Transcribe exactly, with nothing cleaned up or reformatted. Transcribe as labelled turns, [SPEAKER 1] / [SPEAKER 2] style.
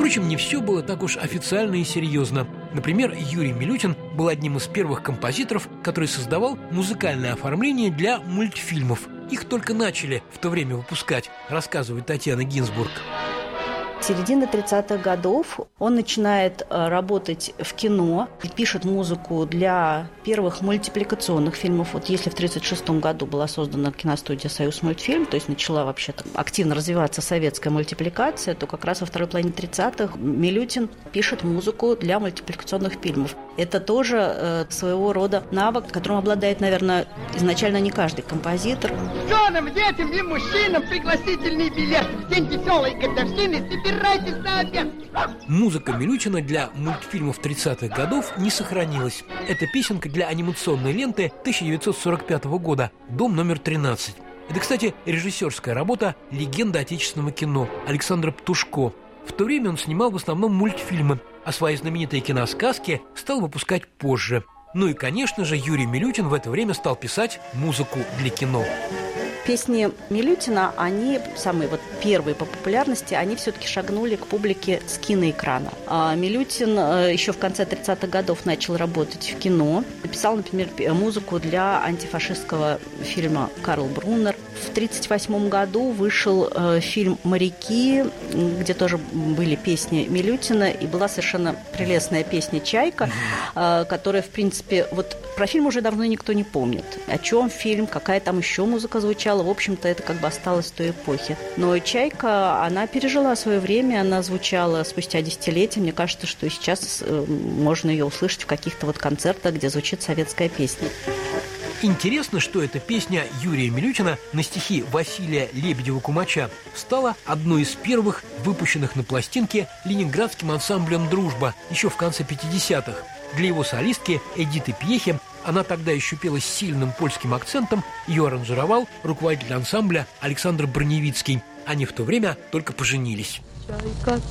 [SPEAKER 1] Впрочем, не все было так уж официально и серьезно. Например, Юрий Милютин был одним из первых композиторов, который создавал музыкальное оформление для мультфильмов. Их только начали в то время выпускать, рассказывает Татьяна Гинзбург.
[SPEAKER 2] С середины тридцатых годов он начинает работать в кино и пишет музыку для первых мультипликационных фильмов. Вот если в тридцать шестом году была создана киностудия «Союз мультфильм», то есть начала вообще там активно развиваться советская мультипликация, то как раз во второй половине тридцатых Милютин пишет музыку для мультипликационных фильмов. Это тоже э, своего рода навык, которым обладает, наверное, изначально не каждый композитор.
[SPEAKER 3] Женам, детям и мужчинам пригласительный билет в день веселой годовщины. Собирайтесь на обед.
[SPEAKER 1] Музыка Милютина для мультфильмов тридцатых годов не сохранилась. Это песенка для анимационной ленты тысяча девятьсот сорок пятого года «Дом номер тринадцать». Это, кстати, режиссерская работа легенды отечественного кино Александра Птушко. В то время он снимал в основном мультфильмы, а свои знаменитые киносказки стал выпускать позже. Ну и, конечно же, Юрий Милютин в это время стал писать музыку для кино.
[SPEAKER 2] Песни Милютина, они самые вот первые по популярности, они все-таки шагнули к публике с киноэкрана. А Милютин еще в конце тридцатых годов начал работать в кино. Написал, например, музыку для антифашистского фильма «Карл Бруннер». В тридцать восьмом году вышел фильм «Моряки», где тоже были песни Милютина, и была совершенно прелестная песня «Чайка», которая, в принципе, вот про фильм уже давно никто не помнит. О чем фильм, какая там еще музыка звучала. В общем-то, это как бы осталось в той эпохе. Но «Чайка», она пережила свое время, она звучала спустя десятилетия. Мне кажется, что и сейчас можно ее услышать в каких-то вот концертах, где звучит советская песня.
[SPEAKER 1] Интересно, что эта песня Юрия Милютина на стихи Василия Лебедева-Кумача стала одной из первых выпущенных на пластинке ленинградским ансамблем «Дружба» еще в конце пятидесятых. Для его солистки Эдиты Пьехи, она тогда еще пела с сильным польским акцентом, ее аранжировал руководитель ансамбля Александр Броневицкий. Они в то время только поженились.